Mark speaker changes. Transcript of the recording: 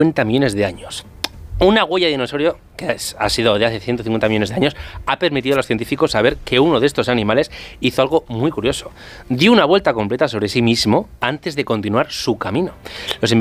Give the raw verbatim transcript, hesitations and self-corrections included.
Speaker 1: cincuenta millones de años. Una huella de dinosaurio que es, ha sido de hace ciento cincuenta millones de años ha permitido a los científicos saber que uno de estos animales hizo algo muy curioso. Dio una vuelta completa sobre sí mismo antes de continuar su camino. Los